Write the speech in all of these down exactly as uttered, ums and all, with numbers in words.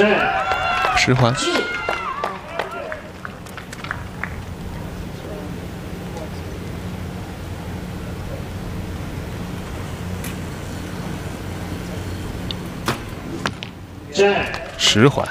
十环。十环。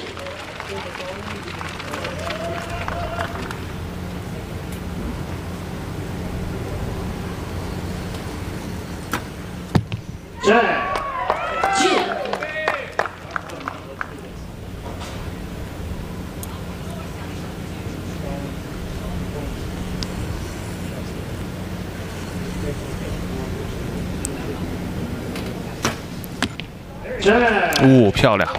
哦，漂亮！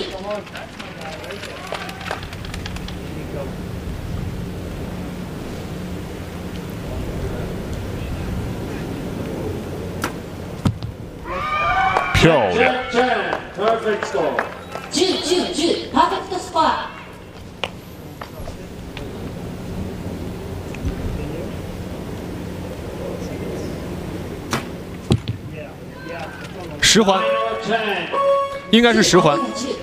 漂亮！十环。 应该是十环。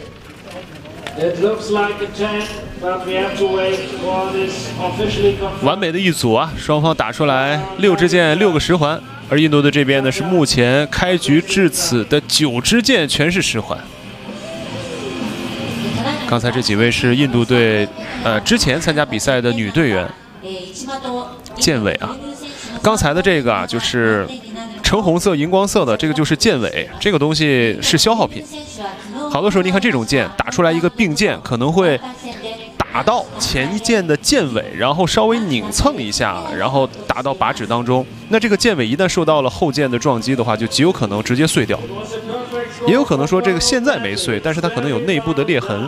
完美的一组啊！双方打出来六支箭，六个十环。而印度队这边呢，是目前开局至此的九支箭全是十环。刚才这几位是印度队呃之前参加比赛的女队员，箭尾啊。刚才的这个啊，就是橙红色、荧光色的，这个就是箭尾，这个东西是消耗品。好多时候，你看这种箭打出来一个并箭，可能会打到前箭的箭尾，然后稍微拧蹭一下，然后打到靶纸当中。那这个箭尾一旦受到了后箭的撞击的话，就极有可能直接碎掉。也有可能说这个现在没碎，但是它可能有内部的裂痕。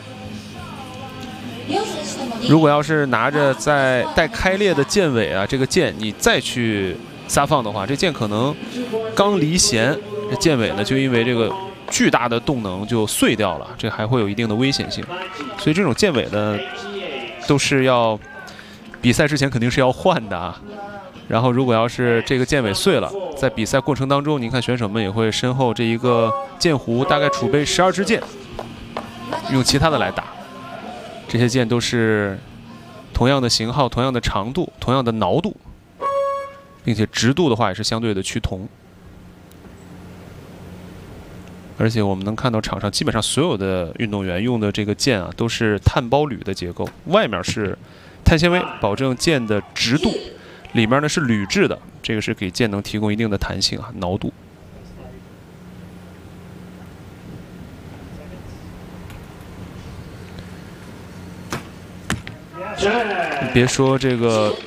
如果要是拿着在带开裂的箭尾啊，这个箭你再去撒放的话，这箭可能刚离弦，这箭尾呢就因为这个巨大的动能就碎掉了，这还会有一定的危险性。所以这种箭尾呢，都是要比赛之前肯定是要换的啊。然后如果要是这个箭尾碎了，在比赛过程当中，您看选手们也会身后这一个箭壶大概储备十二支箭，用其他的来打。这些箭都是同样的型号、同样的长度、同样的挠度，并且直度的话也是相对的趋同。而且我们能看到场上基本上所有的运动员用的这个箭啊，都是碳包铝的结构，外面是碳纤维，保证箭的直度；里面呢是铝制的，这个是给箭能提供一定的弹性啊，挠度。别说这个